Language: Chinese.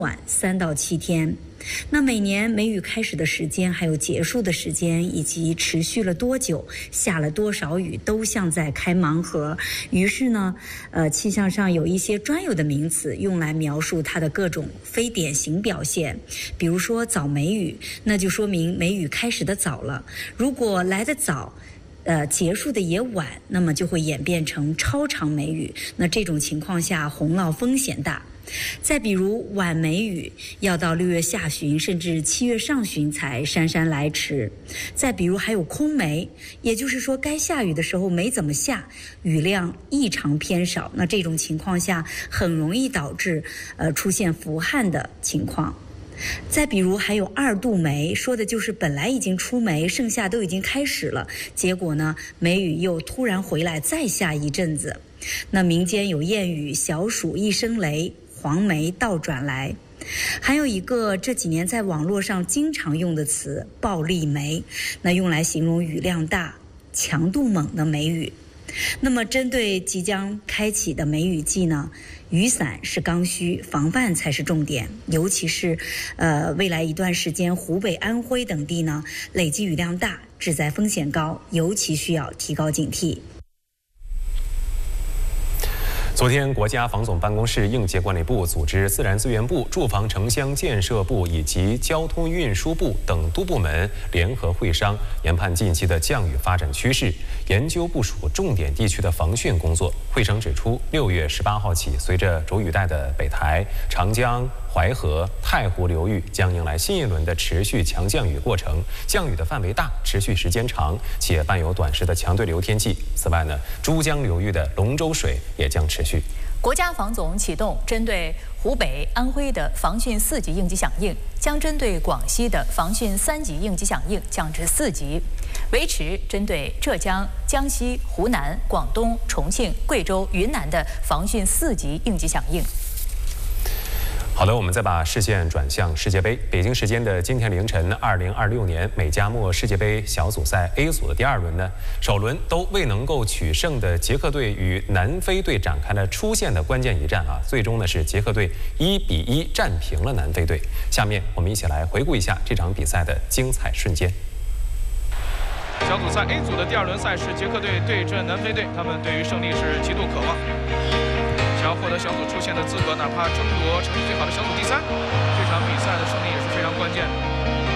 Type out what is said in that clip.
晚3到7天。那每年梅雨开始的时间，还有结束的时间，以及持续了多久、下了多少雨，都像在开盲盒。于是呢，气象上有一些专有的名词用来描述它的各种非典型表现。比如说早梅雨，那就说明梅雨开始的早了；如果来得早，结束的也晚，那么就会演变成超长梅雨。那这种情况下，洪涝风险大。再比如晚梅雨，要到6月下旬甚至7月上旬才姗姗来迟。再比如还有空梅，也就是说该下雨的时候没怎么下，雨量异常偏少。那这种情况下很容易导致出现伏旱的情况。再比如还有2度梅，说的就是本来已经出梅，盛夏都已经开始了，结果呢梅雨又突然回来再下一阵子。那民间有谚语，小暑一声雷，黄梅倒转来。还有一个这几年在网络上经常用的词，暴戾梅，那用来形容雨量大、强度猛的梅雨。那么针对即将开启的梅雨季呢，雨伞是刚需，防范才是重点。尤其是未来一段时间，湖北、安徽等地呢累积雨量大，致灾风险高，尤其需要提高警惕。 昨天，国家防总办公室应届管理部组织自然资源部、住房城乡建设部以及交通运输部等多部门联合会商，研判近期的降雨发展趋势，研究部署重点地区的防汛工作。会上指出，6月18号起，随着主雨带的北抬，长江、淮河、太湖流域将迎来新一轮的持续强降雨过程，降雨的范围大，持续时间长，且伴有短时的强对流天气。此外呢，珠江流域的龙舟水也将持续。 国家防总启动针对湖北、安徽的防汛4级应急响应，将针对广西的防汛3级应急响应降至4级，维持针对浙江、江西、湖南、广东、重庆、贵州、云南的防汛4级应急响应。 好的，我们再把视线转向世界杯。北京时间的今天凌晨，2026年美加墨世界杯小组赛 A 组的第2轮呢，首轮都未能够取胜的捷克队与南非队展开了出线的关键一战啊，最终呢是捷克队1-1战平了南非队。下面我们一起来回顾一下这场比赛的精彩瞬间。 小组赛 A 组的第2轮赛事，捷克队对阵南非队，他们对于胜利是极度渴望。想要获得小组出线的资格，哪怕争夺成绩最好的小组第3，这场比赛的胜利也是非常关键的。